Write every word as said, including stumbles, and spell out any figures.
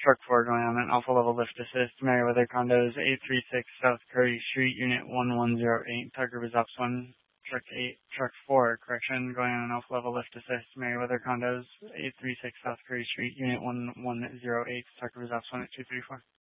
Truck four going on an alpha level lift assist. Meriwether Condos, eight three six South Curry Street, Unit one one zero eight. Tucker Group is ops one. Truck eight, Truck four, correction, going on an alpha level lift assist. Meriwether Condos, eight three six South Curry Street, Unit one one zero eight. Tucker Group is ops one at two three four.